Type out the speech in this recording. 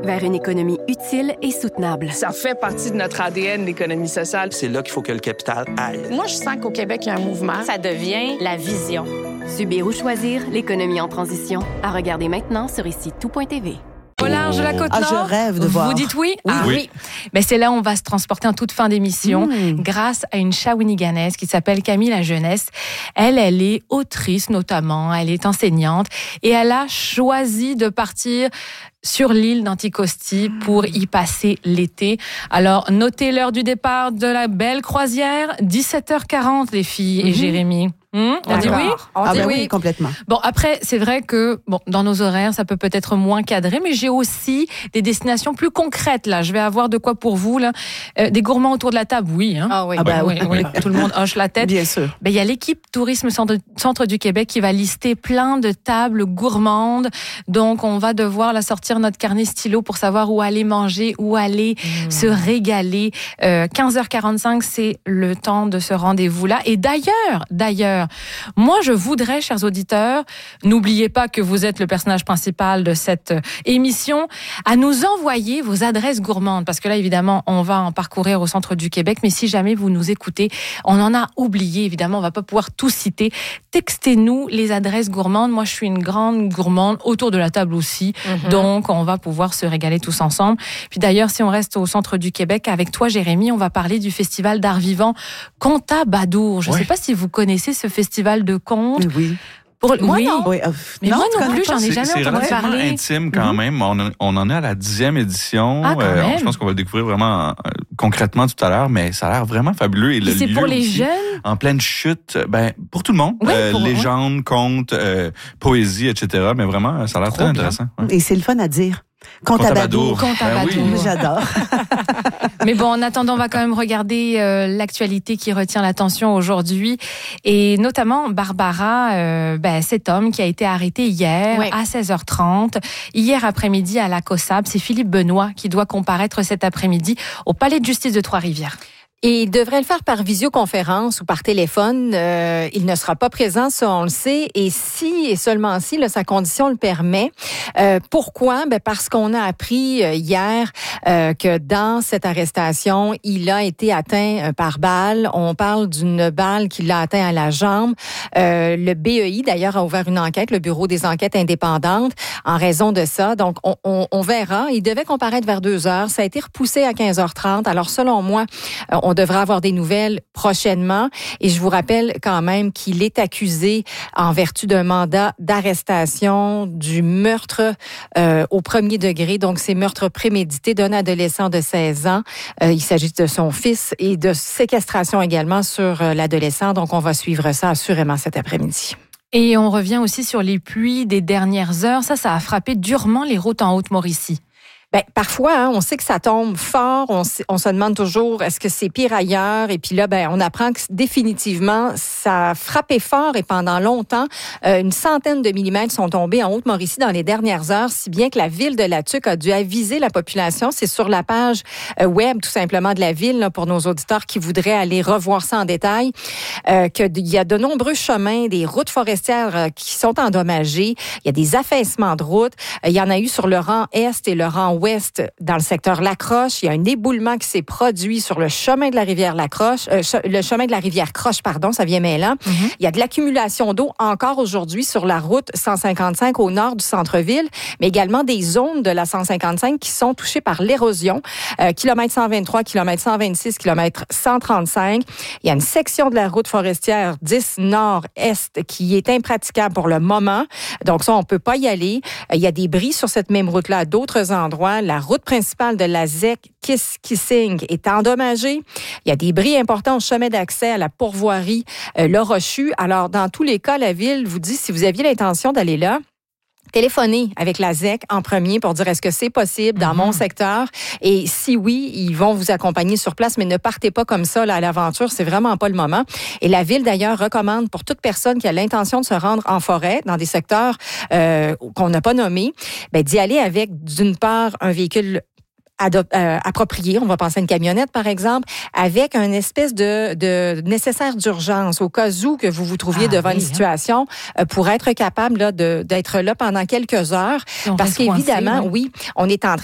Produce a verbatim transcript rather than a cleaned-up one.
vers une économie utile et soutenable. Ça fait partie de notre A D N, l'économie sociale. C'est là qu'il faut que le capital aille. Moi, je sens qu'au Québec, il y a un mouvement. Ça devient la vision. Subir ou choisir, l'économie en transition. À regarder maintenant sur ici tout point t v. Au large de la Côte-Nord. Ah, je rêve de voir. Vous dites oui? Oui. Ah, oui. oui. Mais c'est là où on va se transporter en toute fin d'émission mmh. grâce à une Shawiniganaise qui s'appelle Camille La Jeunesse. Elle, elle est autrice notamment, elle est enseignante et elle a choisi de partir sur l'île d'Anticosti pour y passer l'été. Alors, notez l'heure du départ de la belle croisière, dix-sept heures quarante, les filles mmh. et Jérémy. Mmh, on dit oui? On ah dit ben oui. oui, complètement. Bon, après, c'est vrai que bon, dans nos horaires, ça peut peut-être moins cadré, mais j'ai aussi des destinations plus concrètes. Là, je vais avoir de quoi pour vous. Là. Euh, des gourmands autour de la table, oui. Hein? Ah oui. Ah ben, oui, oui, oui. Tout le monde hoche la tête. Bien sûr. Ben, il y a l'équipe Tourisme Centre, Centre du Québec qui va lister plein de tables gourmandes. Donc, on va devoir la sortir notre carnet stylo pour savoir où aller manger, où aller mmh. se régaler. Euh, quinze heures quarante-cinq, c'est le temps de ce rendez-vous-là. Et d'ailleurs, d'ailleurs, moi, je voudrais, chers auditeurs, n'oubliez pas que vous êtes le personnage principal de cette émission, à nous envoyer vos adresses gourmandes. Parce que là, évidemment, on va en parcourir au centre du Québec. Mais si jamais vous nous écoutez, on en a oublié, évidemment, on va pas pouvoir tout citer. Textez-nous les adresses gourmandes. Moi, je suis une grande gourmande, autour de la table aussi. Mm-hmm. Donc, on va pouvoir se régaler tous ensemble. Puis d'ailleurs, si on reste au centre du Québec, avec toi, Jérémy, on va parler du festival d'art vivant Contabadour. Je ne ouais. sais pas si vous connaissez ce festival de contes. Oui. Pour... Moi, oui. non. Oui. Euh, mais non, moi non plus, j'en ai jamais c'est, entendu c'est parler. C'est intime quand mm-hmm. même. On, a, on en est à la dixième édition. Ah, quand euh, même. Je pense qu'on va le découvrir vraiment euh, concrètement tout à l'heure, mais ça a l'air vraiment fabuleux. Et, et le c'est lieu pour les aussi, jeunes? En pleine chute, ben pour tout le monde. Oui, euh, pour, légendes, ouais. contes, euh, poésie, et cetera. Mais vraiment, ça a l'air Trop très bien. intéressant. Ouais. Et c'est le fun à dire. Contabadour. Contabadour. Ben oui. J'adore. Mais bon, en attendant, on va quand même regarder euh, l'actualité qui retient l'attention aujourd'hui. Et notamment, Barbara, euh, ben, cet homme qui a été arrêté hier oui. à seize heures trente. Hier après-midi à la COSAB, c'est Philippe Benoît qui doit comparaître cet après-midi au Palais de justice de Trois-Rivières. Et il devrait le faire par visioconférence ou par téléphone. Euh, il ne sera pas présent, ça on le sait. Et si, et seulement si, là, sa condition le permet. Euh, pourquoi? Ben parce qu'on a appris euh, hier euh, que dans cette arrestation, il a été atteint euh, par balle. On parle d'une balle qui l'a atteint à la jambe. Euh, le B E I, d'ailleurs, a ouvert une enquête, le Bureau des enquêtes indépendantes, en raison de ça. Donc, on, on, on verra. Il devait comparaître vers deux heures. Ça a été repoussé à quinze heures trente. Alors, selon moi, euh, on devrait avoir des nouvelles prochainement. Et je vous rappelle quand même qu'il est accusé en vertu d'un mandat d'arrestation du meurtre euh, au premier degré. Donc, c'est meurtre prémédité d'un adolescent de seize ans. Euh, il s'agit de son fils et de séquestration également sur euh, l'adolescent. Donc, on va suivre ça assurément cet après-midi. Et on revient aussi sur les pluies des dernières heures. Ça, ça a frappé durement les routes en Haute-Mauricie. Ben, parfois, hein, on sait que ça tombe fort. On, on se demande toujours, est-ce que c'est pire ailleurs? Et puis là, ben, on apprend que définitivement, ça a frappé fort et pendant longtemps, euh, une centaine de millimètres sont tombés en Haute-Mauricie dans les dernières heures, si bien que la ville de La Tuque a dû aviser la population. C'est sur la page euh, web, tout simplement, de la ville, là, pour nos auditeurs qui voudraient aller revoir ça en détail, euh, qu'il y a de nombreux chemins, des routes forestières euh, qui sont endommagées. Il y a des affaissements de routes. Euh, il y en a eu sur le rang Est et le rang Ouest. Ouest, dans le secteur Lacroche. Il y a un éboulement qui s'est produit sur le chemin de la rivière Lacroche, euh, le chemin de la rivière Croche, pardon, ça vient mêlant. Mm-hmm. Il y a de l'accumulation d'eau encore aujourd'hui sur la route cent cinquante-cinq au nord du centre-ville, mais également des zones de la cent cinquante-cinq qui sont touchées par l'érosion. Euh, kilomètre cent vingt-trois, kilomètre cent vingt-six, kilomètre cent trente-cinq. Il y a une section de la route forestière dix nord-est qui est impraticable pour le moment. Donc ça, on peut pas y aller. Euh, il y a des bris sur cette même route-là à d'autres endroits. La route principale de la Z E C Kiss-Kissing est endommagée. Il y a des bris importants au chemin d'accès à la pourvoirie euh, Le Rochu. Alors, dans tous les cas, la ville vous dit, si vous aviez l'intention d'aller là, téléphonez avec la Z E C en premier pour dire est-ce que c'est possible dans mm-hmm. mon secteur et si oui, ils vont vous accompagner sur place, mais ne partez pas comme ça là, à l'aventure, c'est vraiment pas le moment. Et la ville d'ailleurs recommande pour toute personne qui a l'intention de se rendre en forêt dans des secteurs euh, qu'on n'a pas nommés, ben, d'y aller avec d'une part un véhicule Adop- euh, approprié, on va penser à une camionnette par exemple, avec un espèce de, de nécessaire d'urgence au cas où que vous vous trouviez ah, devant oui, une situation hein. euh, pour être capable là, de, d'être là pendant quelques heures. Parce qu'évidemment, coincé, oui. oui, on est en train